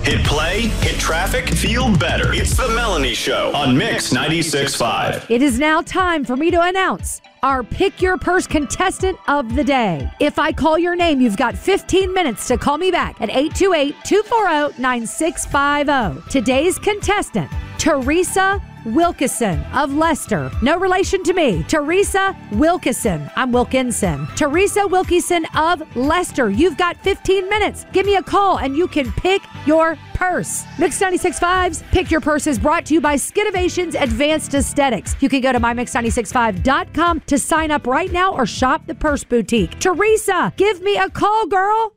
Hit play, hit traffic, feel better. It's the Melanie Show on Mix 96.5. It is now time for me to announce our Pick Your Purse contestant of the day. If I call your name, you've got 15 minutes to call me back at 828-240-9650. Today's contestant, Teresa Wilkinson of Leicester. No relation to me. Teresa Wilkinson. I'm Wilkinson. Teresa Wilkinson of Leicester. You've got 15 minutes. Give me a call and you can pick your purse. Mix 96.5's Pick Your Purse is brought to you by Skinovations Advanced Aesthetics. You can go to mymix965.com to sign up right now or shop the Purse Boutique. Teresa, give me a call, girl.